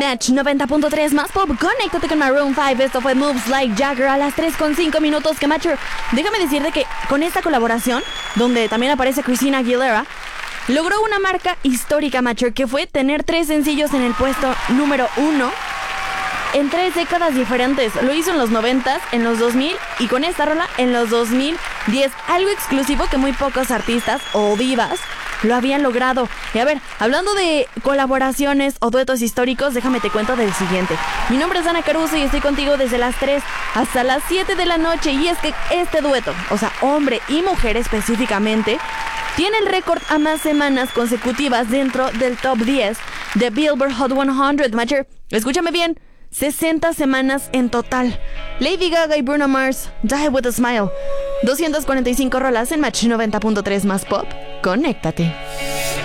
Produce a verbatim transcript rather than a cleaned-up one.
Match noventa punto tres más pop, conéctate con Maroon cinco. Esto fue Moves Like Jagger a las tres con cinco minutos. Que Macho, déjame decirte que con esta colaboración, donde también aparece Christina Aguilera, logró una marca histórica, Macho, que fue tener tres sencillos en el puesto número uno en tres décadas diferentes. Lo hizo en los noventas, en los dos mil y con esta rola en los dos mil diez. Algo exclusivo que muy pocos artistas o divas lo habían logrado. Y a ver, hablando de colaboraciones o duetos históricos, déjame te cuento del siguiente. Mi nombre es Ana Caruso y estoy contigo desde las tres hasta las siete de la noche. Y es que este dueto, o sea, hombre y mujer específicamente, tiene el récord a más semanas consecutivas dentro del top diez de Billboard Hot cien. Matcher, escúchame bien, sesenta semanas en total. Lady Gaga y Bruno Mars, Die With A Smile. doscientas cuarenta y cinco rolas en Match noventa punto tres más pop. Conéctate.